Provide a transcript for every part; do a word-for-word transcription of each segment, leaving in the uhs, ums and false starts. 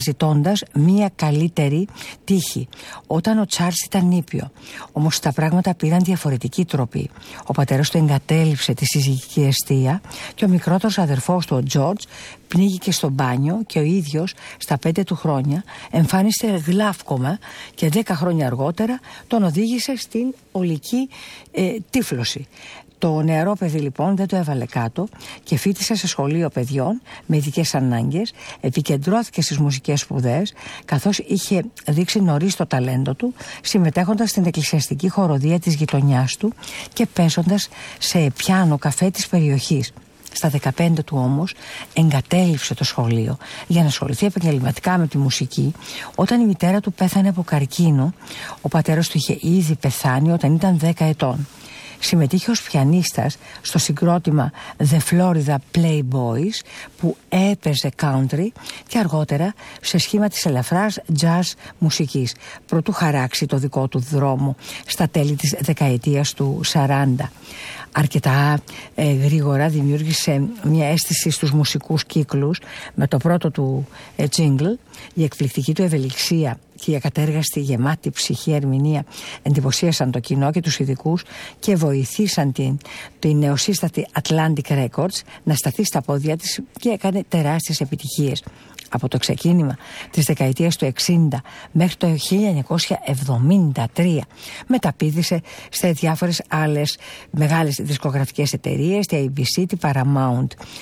αναζητώντας μία καλύτερη τύχη όταν ο Τσάρλς ήταν νήπιο. Όμως τα πράγματα πήραν διαφορετική τροπή. Ο πατέρας του εγκατέλειψε τη συζυγική εστία και ο μικρότερος αδερφός του, ο Τζόρτζ, πνίγηκε στο μπάνιο και ο ίδιος στα πέντε του χρόνια εμφάνισε γλαύκομα και δέκα χρόνια αργότερα τον οδήγησε στην ολική ε, τύφλωση. Το νεαρό παιδί λοιπόν δεν το έβαλε κάτω και φοιτησε σε σχολείο παιδιών με ειδικές ανάγκες, επικεντρώθηκε στις μουσικές σπουδές, καθώς είχε δείξει νωρίς το ταλέντο του, συμμετέχοντας στην εκκλησιαστική χοροδία της γειτονιάς του και παίζοντας σε πιάνο καφέ της περιοχής. Στα δεκαπέντε του όμως εγκατέλειψε το σχολείο για να ασχοληθεί επαγγελματικά με τη μουσική. Όταν η μητέρα του πέθανε από καρκίνο, ο πατέρας του είχε ήδη πεθάνει όταν ήταν δέκα ετών. Συμμετείχε ως πιανίστας στο συγκρότημα The Florida Playboys που έπαιζε country και αργότερα σε σχήμα της ελαφράς jazz μουσικής, προτού χαράξει το δικό του δρόμο στα τέλη της δεκαετίας του σαράντα. Αρκετά ε, γρήγορα δημιούργησε μια αίσθηση στους μουσικούς κύκλους με το πρώτο του ε, jingle. Η εκπληκτική του ευελιξία και η ακατέργαστη γεμάτη ψυχή ερμηνεία εντυπωσίασαν το κοινό και τους ειδικούς και βοηθήσαν την, την νεοσύστατη Atlantic Records να σταθεί στα πόδια της και έκανε τεράστιες επιτυχίες. Από το ξεκίνημα της δεκαετίας του εξήντα μέχρι το χίλια εννιακόσια εβδομήντα τρία μεταπήδησε σε διάφορες άλλες μεγάλες δισκογραφικές εταιρείες, τη έι μπι σι, τη Paramount.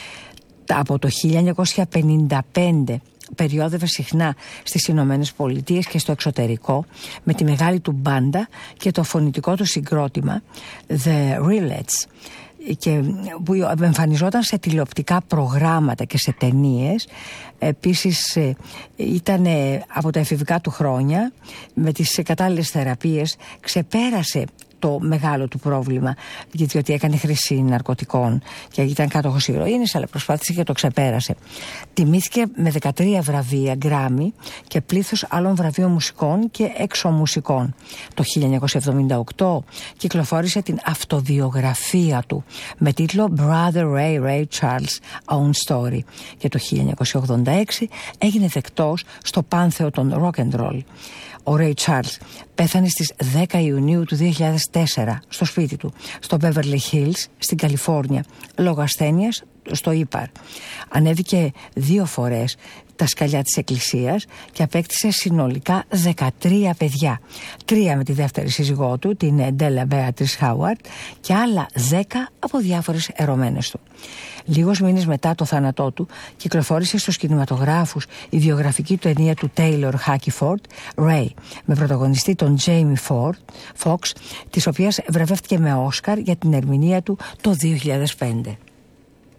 Από το χίλια εννιακόσια πενήντα πέντε περιόδευε συχνά στις Ηνωμένες Πολιτείες και στο εξωτερικό με τη μεγάλη του μπάντα και το φωνητικό του συγκρότημα The Rillettes, και που εμφανιζόταν σε τηλεοπτικά προγράμματα και σε ταινίες. Επίσης ήταν από τα εφηβικά του χρόνια, με τις κατάλληλες θεραπείες ξεπέρασε το μεγάλο του πρόβλημα, διότι έκανε χρήση ναρκωτικών και ήταν κάτοχος ηρωίνης, αλλά προσπάθησε και το ξεπέρασε. Τιμήθηκε με δεκατρία βραβεία Grammy και πλήθος άλλων βραβείων μουσικών και εξωμουσικών. Το χίλια εννιακόσια εβδομήντα οκτώ κυκλοφόρησε την αυτοβιογραφία του με τίτλο Brother Ray Ray Charles Own Story και το χίλια εννιακόσια ογδόντα έξι έγινε δεκτός στο πάνθεο των rock and roll. Ο Ray Charles πέθανε στις δέκα Ιουνίου του δύο χιλιάδες τέσσερα στο σπίτι του, στο Beverly Hills, στην Καλιφόρνια, λόγω ασθένειας στο ύπαρ. Ανέβηκε δύο φορές τα σκαλιά της εκκλησίας και απέκτησε συνολικά δεκατρία παιδιά. Τρία με τη δεύτερη σύζυγό του, την Della Beatrice Howard, και άλλα δέκα από διάφορες ερωμένες του. Λίγους μήνες μετά το θάνατό του κυκλοφόρησε στους κινηματογράφους η βιογραφική του ταινία του Taylor Hackiford, Ray, με πρωταγωνιστή τον Jamie Ford, Fox, της οποίας βραβεύτηκε με Όσκαρ για την ερμηνεία του το δύο χιλιάδες πέντε.